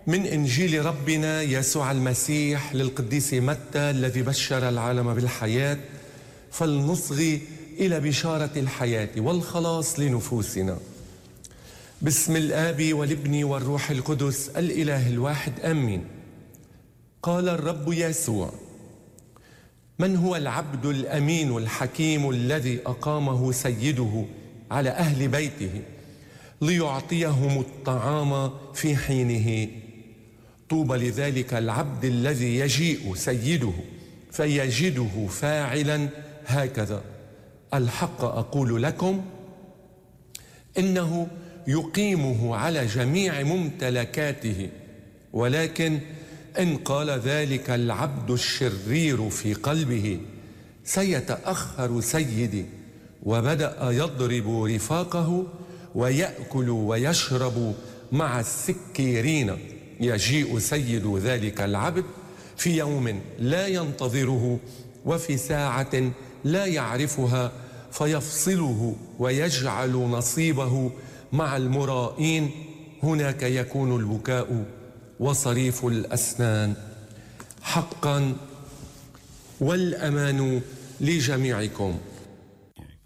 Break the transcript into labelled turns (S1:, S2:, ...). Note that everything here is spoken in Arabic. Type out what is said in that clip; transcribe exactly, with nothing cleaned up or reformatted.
S1: من إنجيل ربنا يسوع المسيح للقديس متى الذي بشر العالم بالحياة، فلنصغي إلى بشارة الحياة والخلاص لنفوسنا. باسم الآب والابن والروح القدس الإله الواحد آمين. قال الرب يسوع: من هو العبد الأمين الحكيم الذي أقامه سيده على أهل بيته ليعطيهم الطعام في حينه؟ طوبى لذلك العبد الذي يجيء سيده فيجده فاعلا هكذا. الحق أقول لكم إنه يقيمه على جميع ممتلكاته. ولكن إن قال ذلك العبد الشرير في قلبه: سيتأخر سيدي، وبدأ يضرب رفاقه ويأكل ويشرب مع السكيرين، يجيء سيد ذلك العبد في يوم لا ينتظره وفي ساعة لا يعرفها، فيفصله ويجعل نصيبه مع المرائين. هناك يكون البكاء وصريف الأسنان. حقا والأمان لجميعكم.